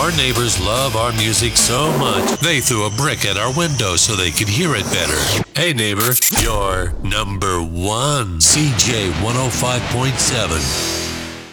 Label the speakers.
Speaker 1: Our neighbors love our music so much, they threw a brick at our window so they could hear it better. Hey neighbor, you're number one. CJ 105.7.